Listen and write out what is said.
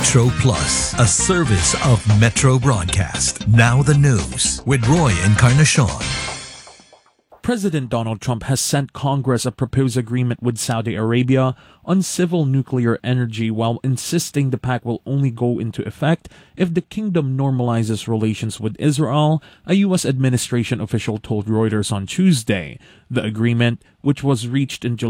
Metro Plus, a service of Metro Broadcast. Now the news with Roy Encarnacion. President Donald Trump has sent Congress a proposed agreement with Saudi Arabia on civil nuclear energy while insisting the pact will only go into effect if the kingdom normalizes relations with Israel, a U.S. administration official told Reuters on Tuesday. The agreement, which was reached in July